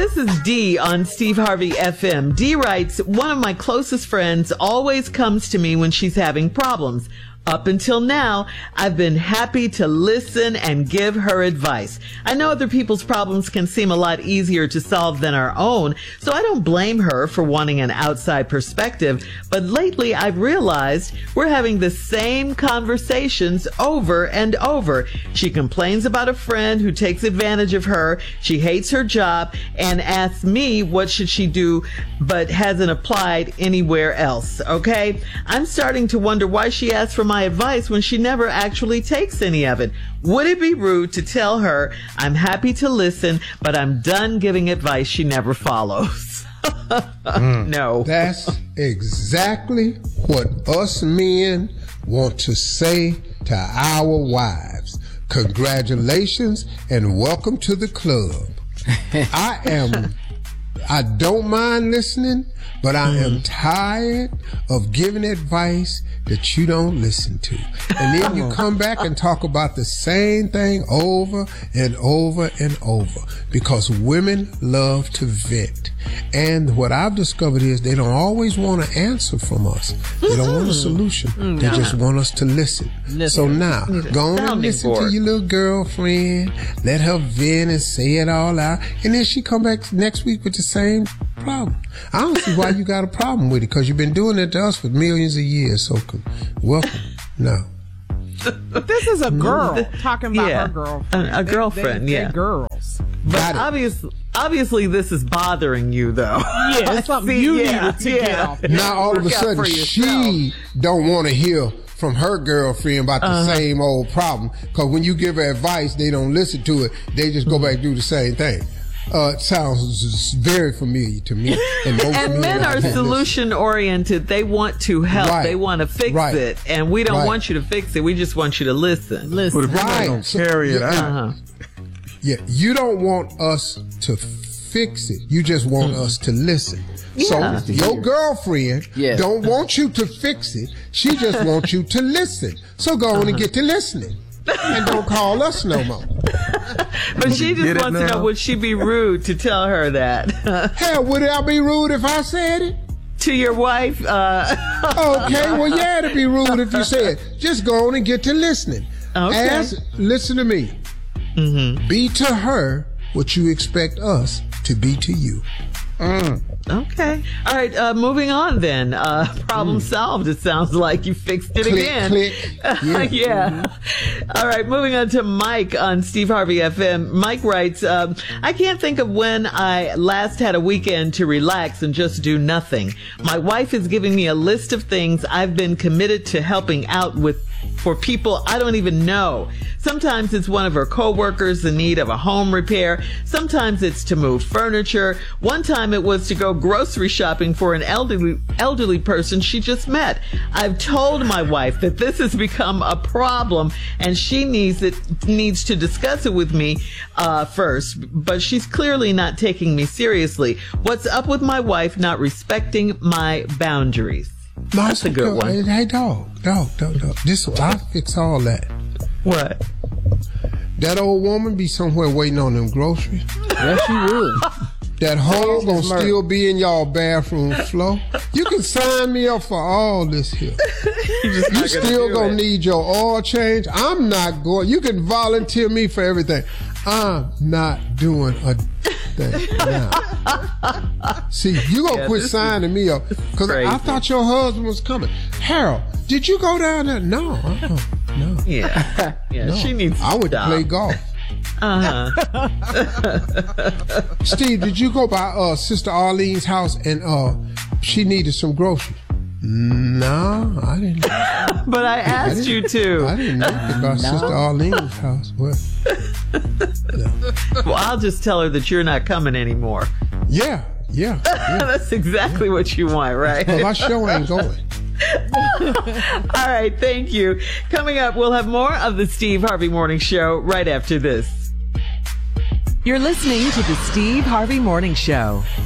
This is Dee on Steve Harvey FM. Dee writes, one of my closest friends always comes to me when she's having problems. Up until now, I've been happy to listen and give her advice. I know other people's problems can seem a lot easier to solve than our own, so I don't blame her for wanting an outside perspective. But lately, I've realized we're having the same conversations over and over. She complains about a friend who takes advantage of her. She hates her job and asks me what should she do, but hasn't applied anywhere else. Okay? I'm starting to wonder why she asked for my advice when she never actually takes any of it. Would it be rude to tell her I'm happy to listen, but I'm done giving advice she never follows? No. That's exactly what us men want to say to our wives. Congratulations and welcome to the club. I don't mind listening, but I am tired of giving advice that you don't listen to. And then you come back and talk about the same thing over and over and over, because women love to vent. And what I've discovered is they don't always want an answer from us. They don't want a solution. They just want us to listen. So now, go on and listen to your little girlfriend, let her vent and say it all out, and then she come back next week with the same problem. I don't see why you got a problem with it, because you've been doing it to us for millions of years. So welcome. No. But this is a girl talking about her girlfriend. A girlfriend, they're girls. But obviously this is bothering you, though. Yeah, it's something you needed to get off. Now all of a sudden she don't want to hear from her girlfriend about the same old problem, because when you give her advice, they don't listen to it. They just go back and do the same thing. It sounds very familiar to me. And men are solution-oriented. They want to help. Right. They want to fix it. And we don't want you to fix it. We just want you to listen. But if you don't carry it out. Yeah, you don't want us to fix it. You just want us to listen. Yeah. So your girlfriend don't want you to fix it. She just wants you to listen. So go on and get to listening. And don't call us no more. But she just wants to know, would she be rude to tell her that? Hell, would I be rude if I said it? To your wife? Okay, well, yeah, it'd be rude if you said, just go on and get to listening. Okay. Listen to me. Be to her what you expect us to be to you. Okay. All right. Moving on then. Problem solved. It sounds like you fixed it again. Click. Yeah. All right. Moving on to Mike on Steve Harvey FM. Mike writes, I can't think of when I last had a weekend to relax and just do nothing. My wife is giving me a list of things I've been committed to helping out with for people I don't even know. Sometimes it's one of her coworkers in need of a home repair. Sometimes it's to move furniture. One time it was to go grocery shopping for an elderly person she just met. I've told my wife that this has become a problem and she needs to discuss it with me first, but she's clearly not taking me seriously. What's up with my wife not respecting my boundaries? No, that's a good one. Hey, dog. I'll fix all that. What? That old woman be somewhere waiting on them groceries. Yes, she would. That hole gonna still be in y'all bathroom floor. You can sign me up for all this here. You still gonna need your oil change. I'm not going. You can volunteer me for everything. I'm not doing a thing now. See, you gonna quit signing me up, because I thought your husband was coming. Harold, did you go down there? No. No. Yeah. No. She needs to I went to play golf. Steve, did you go by Sister Arlene's house and she needed some groceries? No, I didn't. But I asked you to. I didn't know about Sister Arlene's house. Well, I'll just tell her that you're not coming anymore. Yeah. That's exactly what you want, right? Well, my show ain't going. All right, thank you. Coming up, we'll have more of the Steve Harvey Morning Show right after this. You're listening to the Steve Harvey Morning Show.